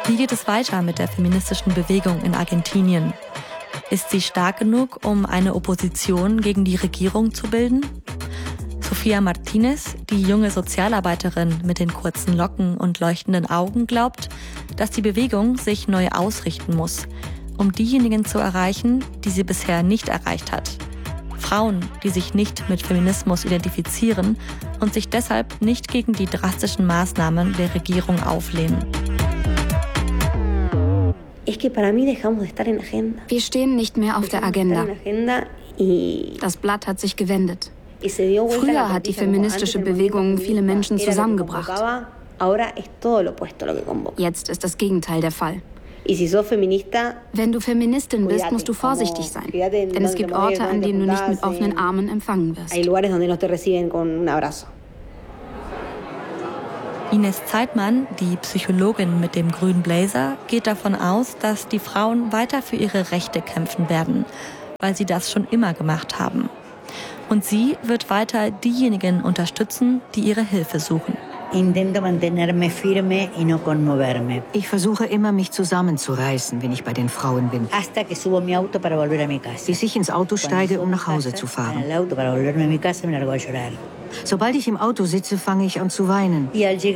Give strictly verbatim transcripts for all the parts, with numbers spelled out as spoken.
Wie geht es weiter mit der feministischen Bewegung in Argentinien? Ist sie stark genug, um eine Opposition gegen die Regierung zu bilden? Sofía Martínez, die junge Sozialarbeiterin mit den kurzen Locken und leuchtenden Augen, glaubt, dass die Bewegung sich neu ausrichten muss, um diejenigen zu erreichen, die sie bisher nicht erreicht hat. Frauen, die sich nicht mit Feminismus identifizieren und sich deshalb nicht gegen die drastischen Maßnahmen der Regierung auflehnen. Wir stehen nicht mehr auf der Agenda. Das Blatt hat sich gewendet. Früher hat die feministische Bewegung viele Menschen zusammengebracht. Jetzt ist das Gegenteil der Fall. Wenn du Feministin bist, musst du vorsichtig sein. Denn es gibt Orte, an denen du nicht mit offenen Armen empfangen wirst. Ines Zeitmann, die Psychologin mit dem grünen Blazer, geht davon aus, dass die Frauen weiter für ihre Rechte kämpfen werden, weil sie das schon immer gemacht haben. Und sie wird weiter diejenigen unterstützen, die ihre Hilfe suchen. Ich versuche immer, mich zusammenzureißen, wenn ich bei den Frauen bin. Bis ich ins Auto steige, um nach Hause zu fahren. Sobald ich im Auto sitze, fange ich an zu weinen.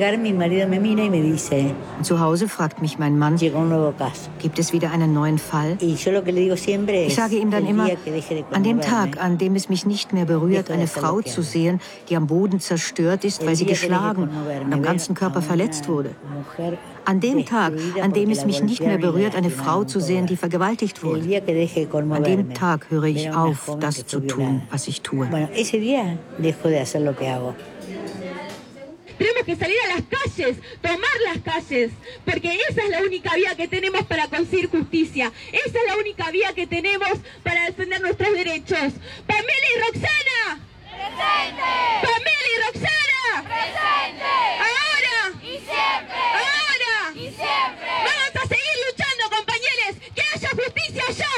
Und zu Hause fragt mich mein Mann, gibt es wieder einen neuen Fall? Ich sage ihm dann immer, an dem Tag, an dem es mich nicht mehr berührt, eine Frau zu sehen, die am Boden zerstört ist, weil sie geschlagen und am ganzen Körper verletzt wurde. An dem Tag, an dem es mich nicht mehr berührt, eine Frau zu sehen, die vergewaltigt wurde. An dem Tag höre ich auf, das zu tun, was ich tue. Tenemos que salir a las calles, tomar las calles, porque esa es la única vía que tenemos para conseguir justicia. Esa es la única vía que tenemos para defender nuestros derechos. Pamela y Roxana. Presente. Pamela y Roxana. Presente. Ahora. Y siempre. Ahora. Y siempre. Vamos a seguir luchando, compañeros. Que haya justicia allá.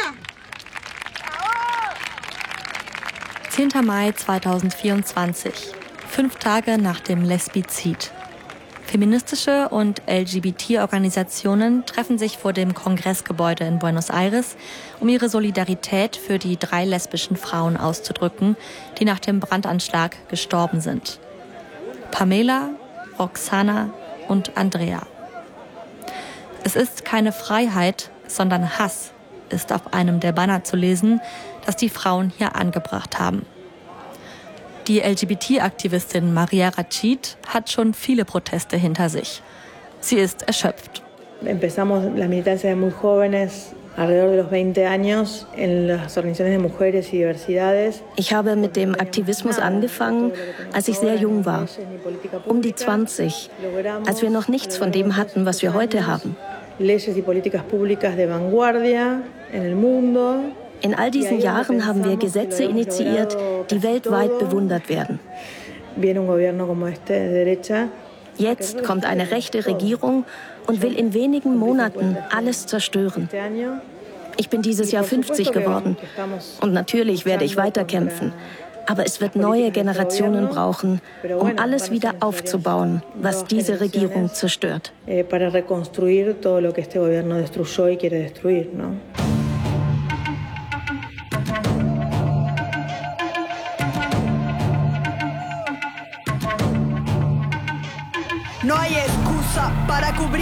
zehnter Mai zweitausendvierundzwanzig. Fünf Tage nach dem Lesbizid. Feministische und L G B T-Organisationen treffen sich vor dem Kongressgebäude in Buenos Aires, um ihre Solidarität für die drei lesbischen Frauen auszudrücken, die nach dem Brandanschlag gestorben sind. Pamela, Roxana und Andrea. Es ist keine Freiheit, sondern Hass, ist auf einem der Banner zu lesen, das die Frauen hier angebracht haben. Die L G B T-Aktivistin Maria Rachid hat schon viele Proteste hinter sich. Sie ist erschöpft. Empezamos la militancia de muy jóvenes, alrededor de los veinte años, en las organizaciones de mujeres y diversidades. Ich habe mit dem Aktivismus angefangen, als ich sehr jung war, um die zwanzig, als wir noch nichts von dem hatten, was wir heute haben. Leyes y políticas públicas de vanguardia en el mundo. In all diesen Jahren haben wir Gesetze initiiert, die weltweit bewundert werden. Jetzt kommt eine rechte Regierung und will in wenigen Monaten alles zerstören. Ich bin dieses Jahr fünfzig geworden und natürlich werde ich weiterkämpfen. Aber es wird neue Generationen brauchen, um alles wieder aufzubauen, was diese Regierung zerstört. No hay excusa para cubrir